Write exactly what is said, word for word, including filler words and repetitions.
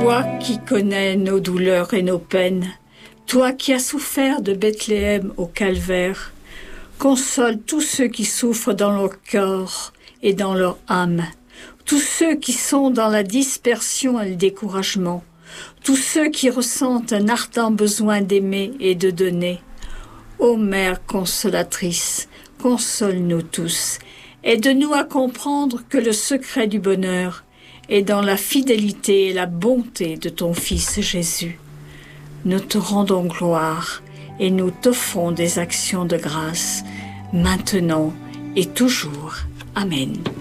Toi qui connais nos douleurs et nos peines, toi qui as souffert de Bethléem au calvaire, console tous ceux qui souffrent dans leur corps et dans leur âme, tous ceux qui sont dans la dispersion et le découragement, tous ceux qui ressentent un ardent besoin d'aimer et de donner. Ô Mère consolatrice, console-nous tous, aide-nous à comprendre que le secret du bonheur est dans la fidélité et la bonté de ton Fils Jésus. Nous te rendons gloire et nous t'offrons des actions de grâce, maintenant et toujours. Amen.